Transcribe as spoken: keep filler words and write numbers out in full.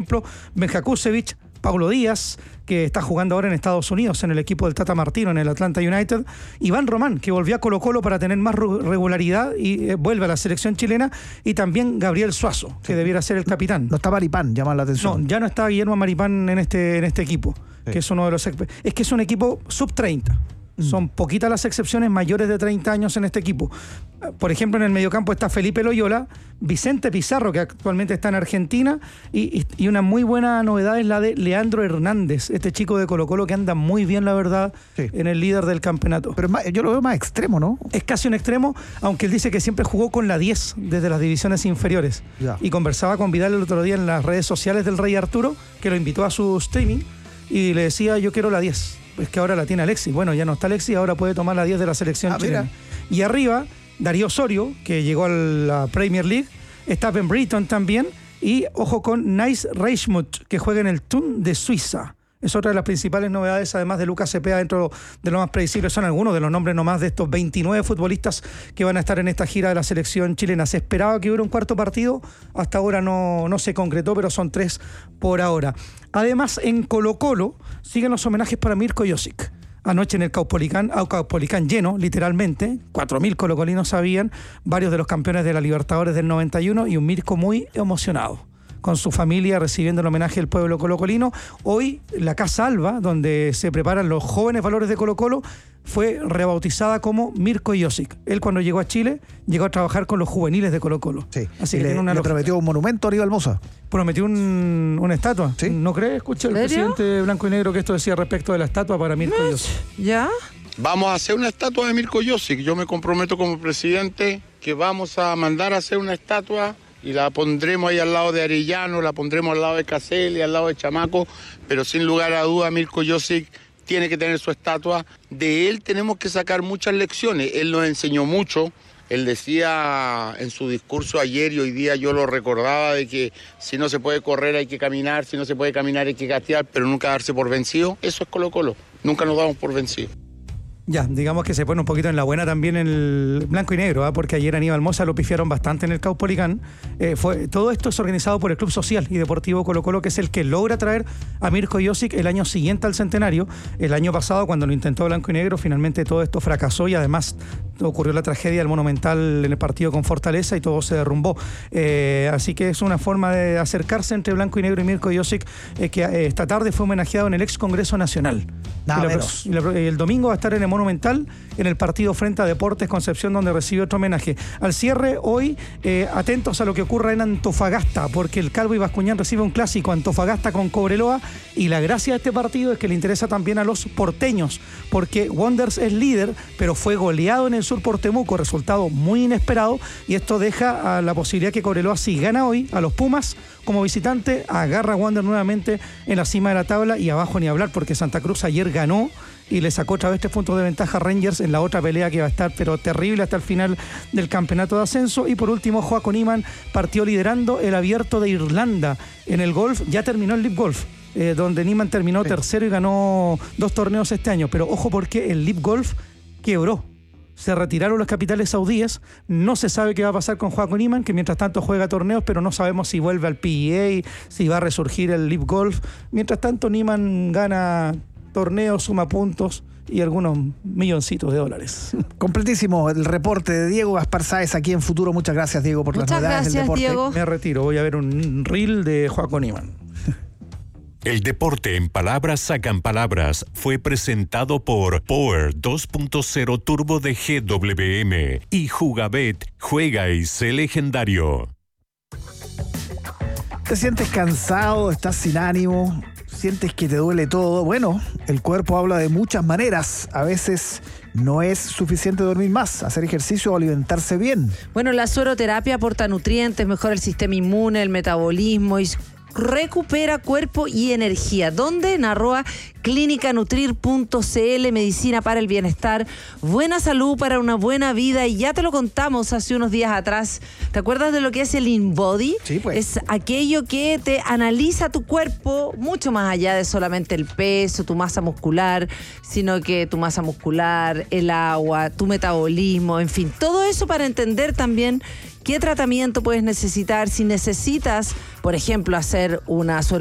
ejemplo, Benja Kusevich, Paulo Díaz, que está jugando ahora en Estados Unidos en el equipo del Tata Martino, en el Atlanta United, Iván Román, que volvió a Colo-Colo para tener más regularidad y eh, vuelve a la selección chilena, y también Gabriel Suazo, que sí. debiera ser el capitán. No está Maripán, llama la atención. No, ya no está Guillermo Maripán en este, en este equipo, sí. que es uno de los... Es que es un equipo sub treinta. Son poquitas las excepciones mayores de treinta años en este equipo. Por ejemplo, en el mediocampo está Felipe Loyola, Vicente Pizarro, que actualmente está en Argentina, y, y una muy buena novedad es la de Leandro Hernández, este chico de Colo-Colo que anda muy bien, la verdad, sí. en el líder del campeonato. Pero más, yo lo veo más extremo, ¿no? Es casi un extremo, aunque él dice que siempre jugó con la diez desde las divisiones inferiores. Ya. Y conversaba con Vidal el otro día en las redes sociales del Rey Arturo, que lo invitó a su streaming, y le decía, yo quiero la diez. Es que ahora la tiene Alexis. Bueno, ya no está Alexis, ahora puede tomar la diez de la selección ah, chilena. Mira. Y arriba, Darío Osorio, que llegó a la Premier League, está Ben Britton también, y ojo con Nice Reichmuth, que juega en el Thun de Suiza. Es otra de las principales novedades, además de Lucas Cepeda, dentro de lo más predecible. Son algunos de los nombres nomás de estos veintinueve futbolistas que van a estar en esta gira de la selección chilena. Se esperaba que hubiera un cuarto partido, hasta ahora no, no se concretó, pero son tres por ahora. Además, en Colo-Colo siguen los homenajes para Mirko Josic. Anoche en el Caupolicán, ah, Caupolicán lleno, literalmente, cuatro mil colocolinos sabían, varios de los campeones de la Libertadores del noventa y uno, y un Mirko muy emocionado con su familia recibiendo el homenaje del pueblo colocolino. Hoy la Casa Alba, donde se preparan los jóvenes valores de Colo-Colo, fue rebautizada como Mirko Josic. Él, cuando llegó a Chile, llegó a trabajar con los juveniles de Colo-Colo. Sí. Así y que le, tiene una le prometió un monumento a Aníbal Mosa. Prometió un, una estatua. ¿Sí? ¿No crees? Escucha el presidente blanco y negro que esto decía respecto de la estatua para Mirko Josic. ¿Ya? Vamos a hacer una estatua de Mirko Josic. Yo me comprometo como presidente que vamos a mandar a hacer una estatua y la pondremos ahí al lado de Arellano, la pondremos al lado de Caselli, al lado de Chamaco, pero sin lugar a duda Mirko Josic tiene que tener su estatua. De él tenemos que sacar muchas lecciones. Él nos enseñó mucho. Él decía en su discurso ayer y hoy día yo lo recordaba de que si no se puede correr hay que caminar, si no se puede caminar hay que gatear, pero nunca darse por vencido. Eso es Colo-Colo, nunca nos damos por vencido. Ya, digamos que se pone un poquito en la buena también el blanco y negro, ¿eh? Porque ayer Aníbal Mosa lo pifiaron bastante en el Caupolicán. Eh, fue, todo esto es organizado por el Club Social y Deportivo Colo-Colo, que es el que logra traer a Mirko Josic el año siguiente al centenario. El año pasado, cuando lo intentó blanco y negro, finalmente todo esto fracasó y además ocurrió la tragedia del Monumental en el partido con Fortaleza y todo se derrumbó. Eh, así que es una forma de acercarse entre blanco y negro y Mirko Josic, eh, que eh, esta tarde fue homenajeado en el ex Congreso Nacional. Nada y, la, menos. y, la, y el domingo va a estar en el Monumental en el partido frente a Deportes Concepción, donde recibe otro homenaje. Al cierre hoy, eh, atentos a lo que ocurra en Antofagasta, porque el Calvo y Bascuñán recibe un clásico, Antofagasta con Cobreloa, y la gracia de este partido es que le interesa también a los porteños, porque Wanderers es líder, pero fue goleado en el sur por Temuco, resultado muy inesperado, y esto deja a la posibilidad que Cobreloa, si gana hoy a los Pumas como visitante, agarra a Wander nuevamente en la cima de la tabla, y abajo ni hablar, porque Santa Cruz ayer ganó y le sacó otra vez tres puntos de ventaja a Rangers en la otra pelea que va a estar pero terrible hasta el final del campeonato de ascenso. Y por último, Joaquín Niman partió liderando el Abierto de Irlanda en el golf. Ya terminó el Live Golf, eh, donde Niman terminó sí. tercero y ganó dos torneos este año, pero ojo porque el Live Golf quebró. Se retiraron los capitales saudíes, no se sabe qué va a pasar con Joaquín Niman, que mientras tanto juega torneos, pero no sabemos si vuelve al P G A, si va a resurgir el Live Golf. Mientras tanto, Niman gana torneos, suma puntos y algunos milloncitos de dólares. Completísimo el reporte de Diego Gaspar Sáez aquí en Futuro. Muchas gracias, Diego, por Muchas las novedades gracias, del deporte. Diego. Me retiro, voy a ver un reel de Joaquín Niman. El deporte en palabras sacan palabras fue presentado por Power dos punto cero Turbo de G W M y Jugabet, juega y sé legendario. ¿Te sientes cansado? ¿Estás sin ánimo? ¿Sientes que te duele todo? Bueno, el cuerpo habla de muchas maneras. A veces no es suficiente dormir más, hacer ejercicio o alimentarse bien. Bueno, la sueroterapia aporta nutrientes, mejora el sistema inmune, el metabolismo y recupera cuerpo y energía. ¿Dónde? En arroba clínica nutrir punto c l, medicina para el bienestar, buena salud para una buena vida. Y ya te lo contamos hace unos días atrás. ¿Te acuerdas de lo que es el InBody? Sí, pues. Es aquello que te analiza tu cuerpo mucho más allá de solamente el peso, tu masa muscular, sino que tu masa muscular, el agua, tu metabolismo, en fin, todo eso para entender también qué tratamiento puedes necesitar. Si necesitas, por ejemplo, hacer una